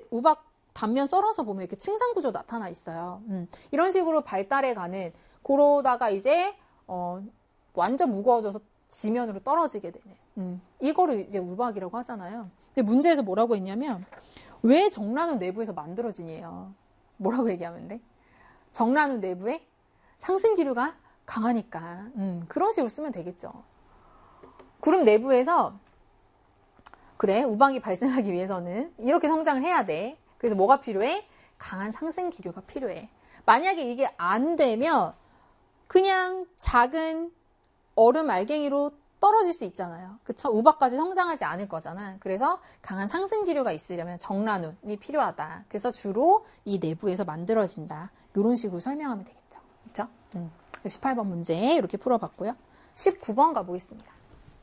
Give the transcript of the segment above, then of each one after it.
우박 단면 썰어서 보면 이렇게 층상구조 나타나 있어요. 이런 식으로 발달해가는, 그러다가 이제, 완전 무거워져서 지면으로 떨어지게 되는, 이거를 이제 우박이라고 하잖아요. 근데 문제에서 뭐라고 했냐면, 왜 정란우 내부에서 만들어지니에요. 뭐라고 얘기하면 돼? 정란우 내부에 상승기류가 강하니까. 그런 식으로 쓰면 되겠죠. 구름 내부에서, 그래, 우박이 발생하기 위해서는 이렇게 성장을 해야 돼. 그래서 뭐가 필요해? 강한 상승기류가 필요해. 만약에 이게 안 되면 그냥 작은 얼음 알갱이로 떨어질 수 있잖아요. 그쵸? 우박까지 성장하지 않을 거잖아. 그래서 강한 상승기류가 있으려면 정란운이 필요하다. 그래서 주로 이 내부에서 만들어진다. 이런 식으로 설명하면 되겠죠. 그쵸? 18번 문제 이렇게 풀어봤고요. 19번 가보겠습니다.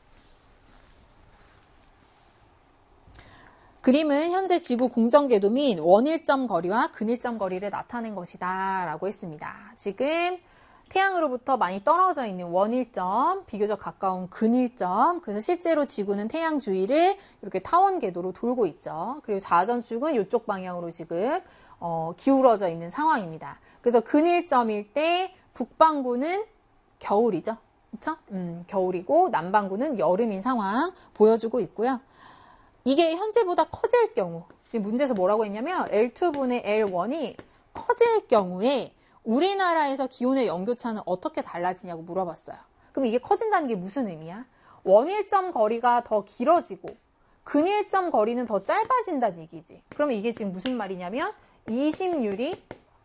그림은 현재 지구 공전궤도 및 원일점 거리와 근일점 거리를 나타낸 것이다 라고 했습니다. 지금 태양으로부터 많이 떨어져 있는 원일점, 비교적 가까운 근일점, 그래서 실제로 지구는 태양 주위를 이렇게 타원 궤도로 돌고 있죠. 그리고 자전축은 이쪽 방향으로 지금 기울어져 있는 상황입니다. 그래서 근일점일 때 북반구는 겨울이죠. 그렇죠? 겨울이고 남반구는 여름인 상황 보여주고 있고요. 이게 현재보다 커질 경우, 지금 문제에서 뭐라고 했냐면 L2분의 L1이 커질 경우에 우리나라에서 기온의 연교차는 어떻게 달라지냐고 물어봤어요. 그럼 이게 커진다는 게 무슨 의미야? 원일점 거리가 더 길어지고 근일점 거리는 더 짧아진다는 얘기지. 그러면 이게 지금 무슨 말이냐면 이심률이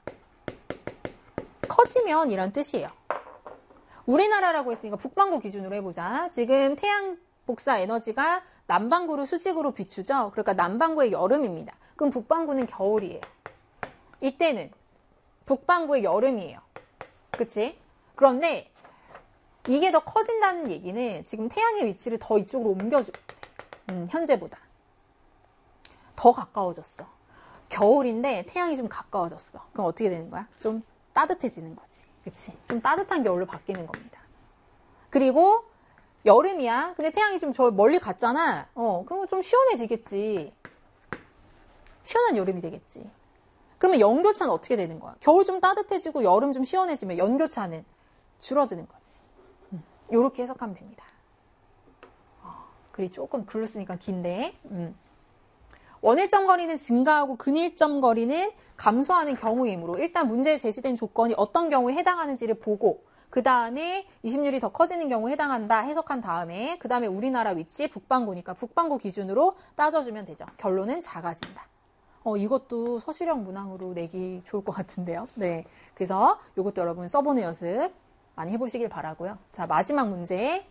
커지면 이란 뜻이에요. 우리나라라고 했으니까 북반구 기준으로 해보자. 지금 태양 복사 에너지가 남반구를 수직으로 비추죠. 그러니까 남반구의 여름입니다. 그럼 북반구는 겨울이에요. 이때는 북반구의 여름이에요. 그치? 그런데 이게 더 커진다는 얘기는 지금 태양의 위치를 더 이쪽으로 옮겨주고 현재보다 더 가까워졌어. 겨울인데 태양이 좀 가까워졌어. 그럼 어떻게 되는 거야? 좀 따뜻해지는 거지. 그치? 좀 따뜻한 겨울로 바뀌는 겁니다. 그리고 여름이야. 근데 태양이 좀 저 멀리 갔잖아. 그럼 좀 시원해지겠지. 시원한 여름이 되겠지. 그러면 연교차는 어떻게 되는 거야? 겨울 좀 따뜻해지고 여름 좀 시원해지면 연교차는 줄어드는 거지. 이렇게 해석하면 됩니다. 글이 조금 글로 쓰니까 긴데. 원일점 거리는 증가하고 근일점 거리는 감소하는 경우이므로 일단 문제에 제시된 조건이 어떤 경우에 해당하는지를 보고 그 다음에 이심률이 더 커지는 경우에 해당한다 해석한 다음에 그 다음에 우리나라 위치 북반구니까 북반구 기준으로 따져주면 되죠. 결론은 작아진다. 이것도 서술형 문항으로 내기 좋을 것 같은데요. 네, 그래서 이것도 여러분 써보는 연습 많이 해보시길 바라고요. 자, 마지막 문제.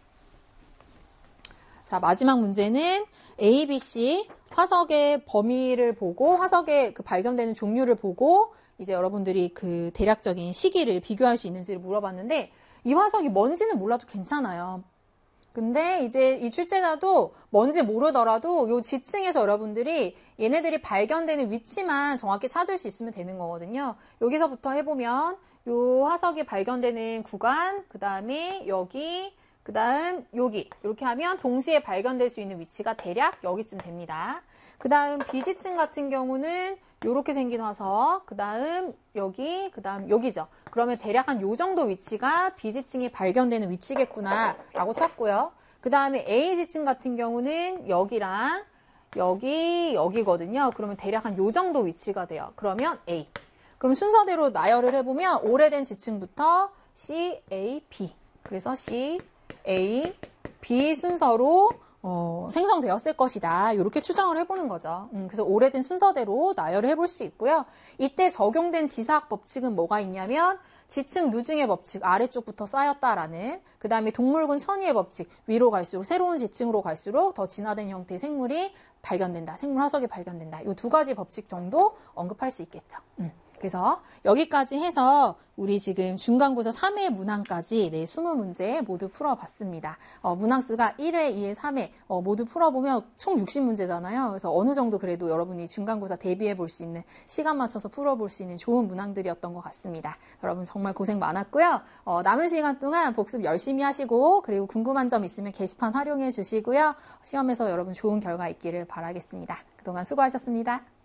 자, 마지막 문제는 A, B, C 화석의 범위를 보고 화석의 그 발견되는 종류를 보고 이제 여러분들이 그 대략적인 시기를 비교할 수 있는지를 물어봤는데 이 화석이 뭔지는 몰라도 괜찮아요. 근데 이제 이 출제자도 뭔지 모르더라도 요 지층에서 여러분들이 얘네들이 발견되는 위치만 정확히 찾을 수 있으면 되는 거거든요. 여기서부터 해보면 요 화석이 발견되는 구간, 그 다음에 여기, 그 다음 여기 이렇게 하면 동시에 발견될 수 있는 위치가 대략 여기쯤 됩니다. 그 다음 B지층 같은 경우는 이렇게 생긴 화석, 그 다음 여기, 그 다음 여기죠. 그러면 대략 한 요 정도 위치가 B지층이 발견되는 위치겠구나 라고 찾고요. 그 다음에 A지층 같은 경우는 여기랑 여기거든요. 그러면 대략 한 요 정도 위치가 돼요. 그러면 A. 그럼 순서대로 나열을 해보면 오래된 지층부터 C, A, B. 그래서 C, A, B 순서로 생성되었을 것이다. 이렇게 추정을 해보는 거죠. 그래서 오래된 순서대로 나열을 해볼 수 있고요. 이때 적용된 지사학 법칙은 뭐가 있냐면 지층 누증의 법칙 아래쪽부터 쌓였다라는 그 다음에 동물군 천위의 법칙 위로 갈수록 새로운 지층으로 갈수록 더 진화된 형태의 생물이 발견된다. 생물 화석이 발견된다. 이 두 가지 법칙 정도 언급할 수 있겠죠. 그래서 여기까지 해서 우리 지금 중간고사 3회 문항까지 20문제 모두 풀어봤습니다. 문항수가 1회, 2회, 3회 모두 풀어보면 총 60문제잖아요. 그래서 어느 정도 그래도 여러분이 중간고사 대비해 볼 수 있는 시간 맞춰서 풀어볼 수 있는 좋은 문항들이었던 것 같습니다. 여러분 정말 고생 많았고요. 남은 시간 동안 복습 열심히 하시고 그리고 궁금한 점 있으면 게시판 활용해 주시고요. 시험에서 여러분 좋은 결과 있기를 바라겠습니다. 그동안 수고하셨습니다.